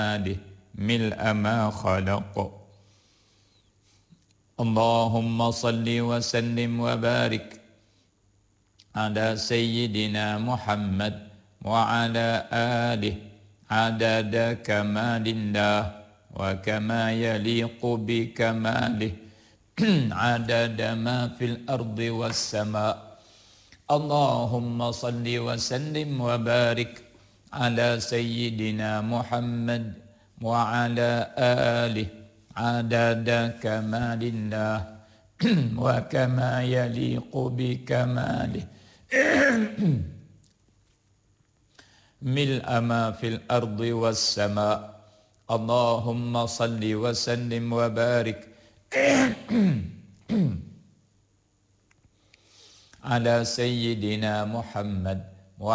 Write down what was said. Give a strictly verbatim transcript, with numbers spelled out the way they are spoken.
كماله ملء ما خلق. اللهم صل وسلم وبارك على سيدنا محمد وعلى آله عدد كمال الله وكما يليق بكماله عدد ما في الأرض والسماء. اللهم صل وسلم وبارك على سيدنا محمد وعلى آله عدد كمال الله وكما يليق بكماله ملء ما في الأرض والسماء. اللهم صل وسلم وبارك على سيدنا محمد